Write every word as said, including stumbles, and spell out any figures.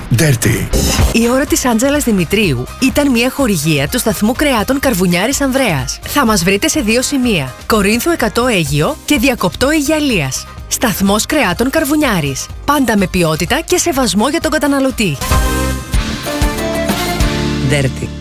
Dirty. Η ώρα της Άντζελας Δημητρίου ήταν μια χορηγία του σταθμού κρεάτων Καρβουνιάρης Ανδρέας. Θα μας βρείτε σε δύο σημεία: Κορίνθου εκατό Αίγυο και Διακοπτό Αιγιαλίας. Σταθμός κρεάτων Καρβουνιάρης. Πάντα με ποιότητα και σεβασμό για τον καταναλωτή. Dirty.